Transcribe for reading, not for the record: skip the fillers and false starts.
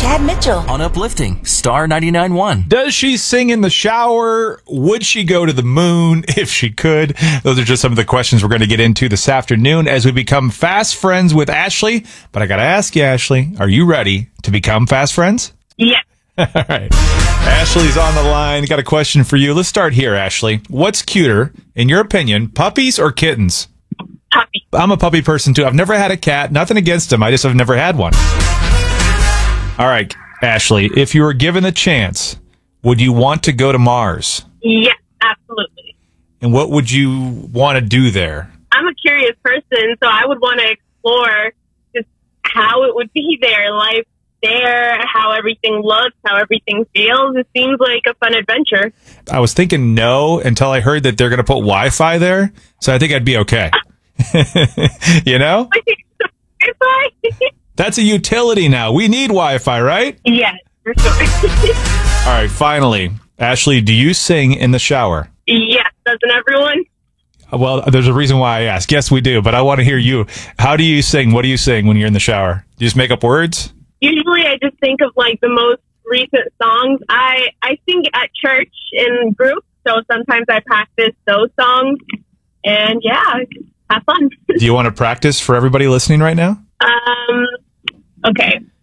Chad Mitchell on Uplifting Star 99.1. Does she sing in the shower? Would she go to the moon if she could? Those are just some of the questions we're going to get into this afternoon as we become fast friends with Ashley. But I got to ask you, Ashley, are you ready to become fast friends? Yeah. All right. Ashley's on the line. Got a question for you. Let's start here, Ashley. What's cuter, in your opinion, puppies or kittens? Puppy. I'm a puppy person, too. I've never had a cat. Nothing against them. I just have never had one. All right, Ashley, if you were given the chance, would you want to go to Mars? Yes, absolutely. And what would you want to do there? I'm a curious person, so I would want to explore just how it would be there, life there, how everything looks, how everything feels. It seems like a fun adventure. I was thinking no until I heard that they're going to put Wi-Fi there, so I think I'd be okay. You know? That's a utility now. We need Wi-Fi, right? Yes, for sure. All right, finally. Ashley, do you sing in the shower? Yes, doesn't everyone? Well, there's a reason why I ask. Yes, we do, but I want to hear you. How do you sing? What do you sing when you're in the shower? Do you just make up words? Usually I just think of like the most recent songs. I sing at church in groups, so sometimes I practice those songs. And yeah, have fun. Do you want to practice for everybody listening right now? Okay.